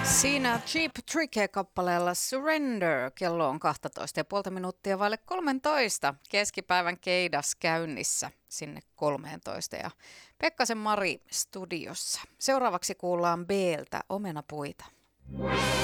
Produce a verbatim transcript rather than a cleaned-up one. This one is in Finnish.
Siinä Cheap Trick-kappaleella Surrender. Kello on kaksitoista ja puolta minuuttia vaille kolmetoista. Keskipäivän keidas käynnissä sinne kolmeentoista ja Pekkasen Mari studiossa. Seuraavaksi kuullaan B:ltä Omenapuita.